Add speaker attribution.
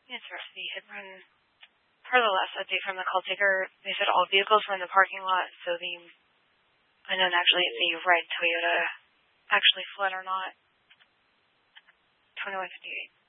Speaker 1: University had run part of the last update from the call taker. They said all vehicles were in the parking lot, so the unknown actually the red Toyota actually fled or not. 2158.